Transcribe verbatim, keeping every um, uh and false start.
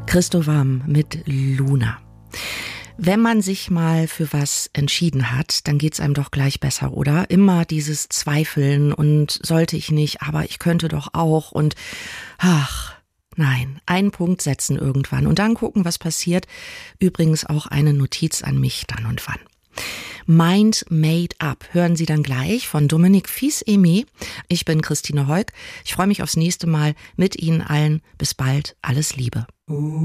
Christo Warm mit Luna. Wenn man sich mal für was entschieden hat, dann geht's einem doch gleich besser, oder? Immer dieses Zweifeln und sollte ich nicht, aber ich könnte doch auch und ach, nein, einen Punkt setzen irgendwann und dann gucken, was passiert. Übrigens auch eine Notiz an mich dann und wann. Mind Made Up hören Sie dann gleich von Dominique Fils-Aimé. Ich bin Christine Heuk. Ich freue mich aufs nächste Mal mit Ihnen allen. Bis bald. Alles Liebe.